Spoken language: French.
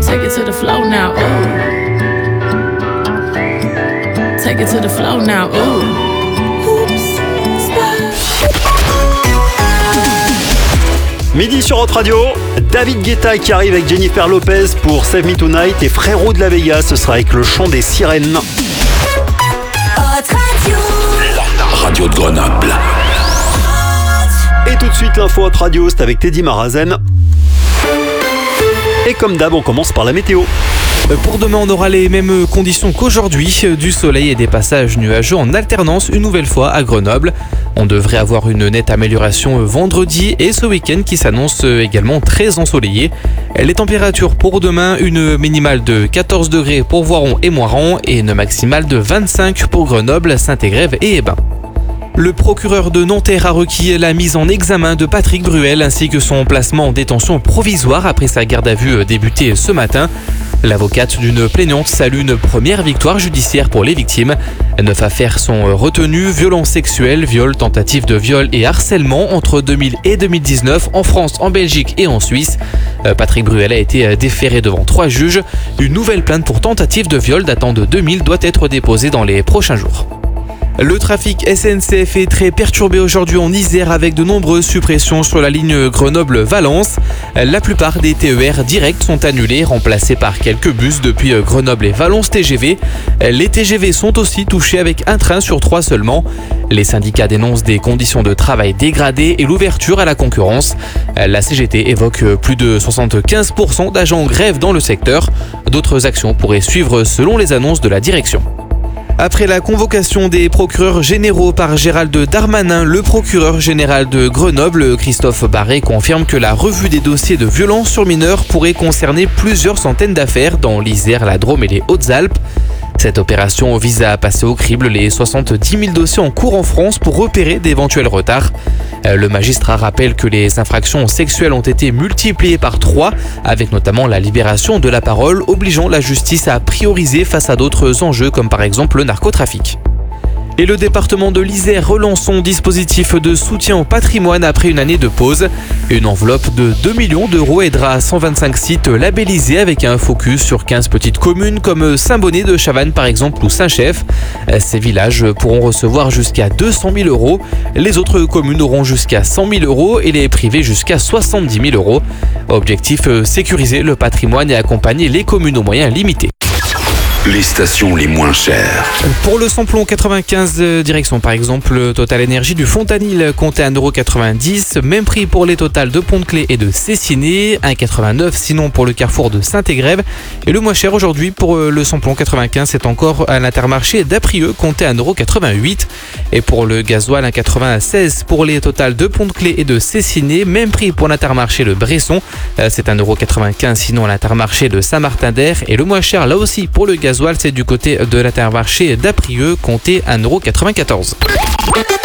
Take it to the flow now, ooh. Take it to the flow now, ooh. Oops, stop. Midi sur Hot Radio, David Guetta qui arrive avec Jennifer Lopez pour Save Me Tonight et Frérot de la Vega, ce sera avec le chant des sirènes. Hot Radio, La radio de Grenoble. Et tout de suite l'info Hot Radio, c'est avec Teddy Marazen. Et comme d'hab, on commence par la météo. Pour demain, on aura les mêmes conditions qu'aujourd'hui, du soleil et des passages nuageux en alternance une nouvelle fois à Grenoble. On devrait avoir une nette amélioration vendredi et ce week-end qui s'annonce également très ensoleillé. Les températures pour demain, une minimale de 14 degrés pour Voiron et Moiran et une maximale de 25 pour Grenoble, Saint-Égrève et Hébin. Le procureur de Nanterre a requis la mise en examen de Patrick Bruel ainsi que son placement en détention provisoire après sa garde à vue débutée ce matin. L'avocate d'une plaignante salue une première victoire judiciaire pour les victimes. 9 affaires sont retenues, violences sexuelles, viol, tentative de viol et harcèlement entre 2000 et 2019 en France, en Belgique et en Suisse. Patrick Bruel a été déféré devant 3 juges. Une nouvelle plainte pour tentative de viol datant de 2000 doit être déposée dans les prochains jours. Le trafic SNCF est très perturbé aujourd'hui en Isère avec de nombreuses suppressions sur la ligne Grenoble-Valence. La plupart des TER directs sont annulés, remplacés par quelques bus depuis Grenoble et Valence TGV. Les TGV sont aussi touchés avec un train sur 3 seulement. Les syndicats dénoncent des conditions de travail dégradées et l'ouverture à la concurrence. La CGT évoque plus de 75% d'agents en grève dans le secteur. D'autres actions pourraient suivre selon les annonces de la direction. Après la convocation des procureurs généraux par Gérald Darmanin, le procureur général de Grenoble, Christophe Barré, confirme que la revue des dossiers de violences sur mineurs pourrait concerner plusieurs centaines d'affaires dans l'Isère, la Drôme et les Hautes-Alpes. Cette opération vise à passer au crible les 70 000 dossiers en cours en France pour repérer d'éventuels retards. Le magistrat rappelle que les infractions sexuelles ont été multipliées par 3, avec notamment la libération de la parole, obligeant la justice à prioriser face à d'autres enjeux comme par exemple le narcotrafic. Et le département de l'Isère relance son dispositif de soutien au patrimoine après une année de pause. Une enveloppe de 2 millions d'euros aidera 125 sites labellisés avec un focus sur 15 petites communes comme Saint-Bonnet de Chavannes par exemple ou Saint-Chef. Ces villages pourront recevoir jusqu'à 200 000 euros. Les autres communes auront jusqu'à 100 000 euros et les privés jusqu'à 70 000 euros. Objectif, sécuriser le patrimoine et accompagner les communes aux moyens limités. Les stations les moins chères. Pour le samplon 95 direction par exemple Total Énergie du Fontanil comptait 1,90 €. Même prix pour les Total de Pont-de-Clé et de Cessiné, 1,89 € sinon pour le carrefour de Saint-Égrève. Et le moins cher aujourd'hui pour le samplon 95 c'est encore à l'Intermarché d'Aprieux comptait 1,88 €. Et pour le gasoil 1,96 € pour les Total de Pont-de-Clé et de Cessiné. Même prix pour l'Intermarché de Bresson, c'est 1,95 € sinon à l'Intermarché de Saint-Martin-d'Air. Et le moins cher là aussi pour le gasoil c'est du côté de l'Intermarché d'Aprieux, compté 1,94 €.